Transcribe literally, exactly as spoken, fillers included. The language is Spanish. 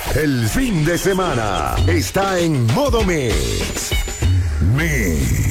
El fin de semana está en modo Mix. Mix.